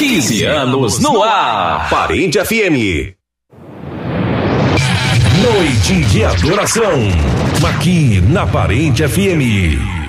15 anos no ar. Parente FM. Noite de adoração. Aqui na Parente FM.